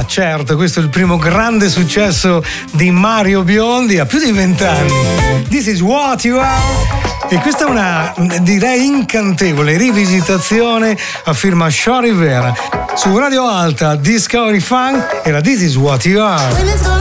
certo, questo è il primo grande successo di Mario Biondi a più di 20 anni. This is what you are. E questa è una, direi, incantevole rivisitazione a firma Shaw Rivera. Su Radio Alta, Discovery Funk era This is what you are.